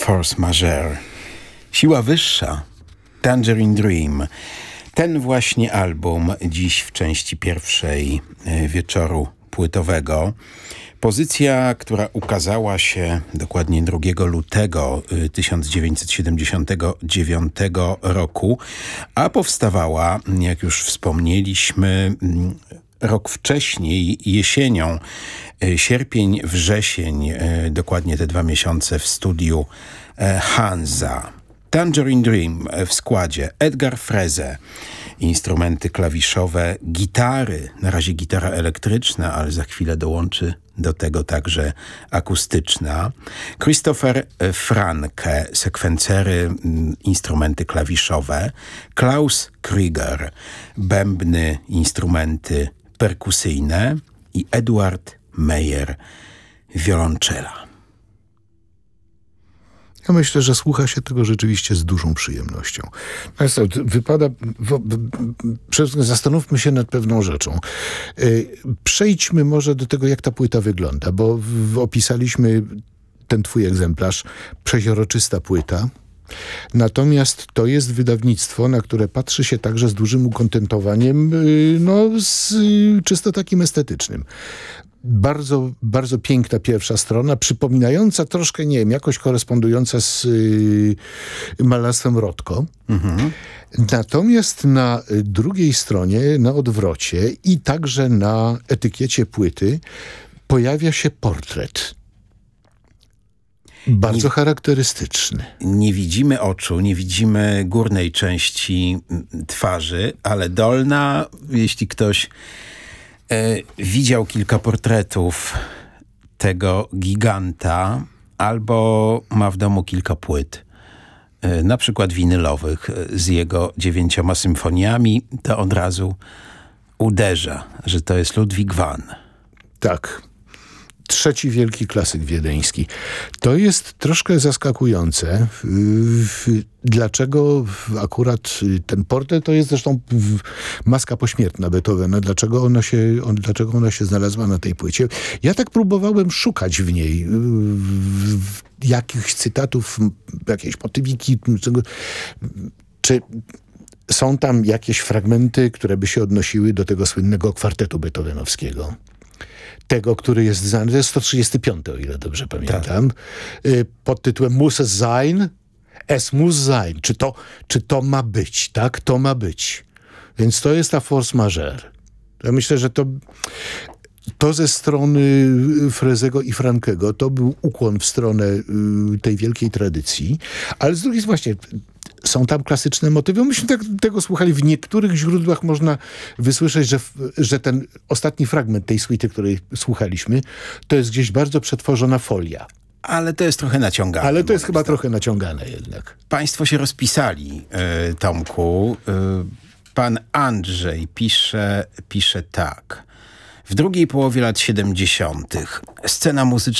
Force Majeure. Siła wyższa. Tangerine Dream. Ten właśnie album dziś w części pierwszej wieczoru płytowego. Pozycja, która ukazała się dokładnie 2 lutego 1979 roku, a powstawała, jak już wspomnieliśmy, rok wcześniej, jesienią, sierpień, wrzesień, dokładnie te 2 miesiące w studiu Hansa. Tangerine Dream w składzie Edgar Froese, instrumenty klawiszowe, gitary, na razie gitara elektryczna, ale za chwilę dołączy do tego także akustyczna. Christopher Franke, sekwencery, instrumenty klawiszowe. Klaus Krüger, bębny, instrumenty perkusyjne i Eduard Meyer, wiolonczela. Ja myślę, że słucha się tego rzeczywiście z dużą przyjemnością. Wypada... Zastanówmy się nad pewną rzeczą. Przejdźmy może do tego, jak ta płyta wygląda, bo opisaliśmy ten twój egzemplarz, przeźroczysta płyta. Natomiast to jest wydawnictwo, na które patrzy się także z dużym ukontentowaniem, czysto takim estetycznym. Bardzo, bardzo piękna pierwsza strona, przypominająca troszkę, nie wiem, jakoś korespondująca z malarstwem Rothko. Mhm. Natomiast na drugiej stronie, na odwrocie i także na etykiecie płyty pojawia się portret. Bardzo charakterystyczny. Nie widzimy oczu, nie widzimy górnej części twarzy, ale dolna, jeśli ktoś widział kilka portretów tego giganta albo ma w domu kilka płyt, na przykład winylowych z jego 9 symfoniami, to od razu uderza, że to jest Ludwig van. Tak. Trzeci wielki klasyk wiedeński. To jest troszkę zaskakujące. Dlaczego akurat ten portret to jest zresztą maska pośmiertna Beethovena. Dlaczego ona się znalazła na tej płycie? Ja tak próbowałem szukać w niej jakichś cytatów, jakiejś motywiki, czy są tam jakieś fragmenty, które by się odnosiły do tego słynnego kwartetu beethovenowskiego. Tego, który jest znany, to jest 135, o ile dobrze pamiętam, tak. Pod tytułem Muss es sein, es muss sein. Czy to ma być, tak? To ma być. Więc to jest ta force majeure. Ja myślę, że to ze strony Frezego i Frankego to był ukłon w stronę tej wielkiej tradycji, ale z drugiej strony właśnie są tam klasyczne motywy. Myśmy tego słuchali. W niektórych źródłach można wysłyszeć, że ten ostatni fragment tej suity, której słuchaliśmy, to jest gdzieś bardzo przetworzona folia. Ale to jest trochę naciągane. Ale to jest chyba trochę naciągane jednak. Państwo się rozpisali, Tomku. Pan Andrzej pisze tak. W drugiej połowie lat 70. scena muzyczna